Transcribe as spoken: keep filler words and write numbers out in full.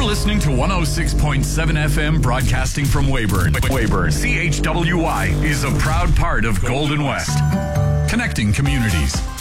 listening to one oh six point seven F M broadcasting from Weyburn. Weyburn, C H W Y is a proud part of Golden West. Connecting communities.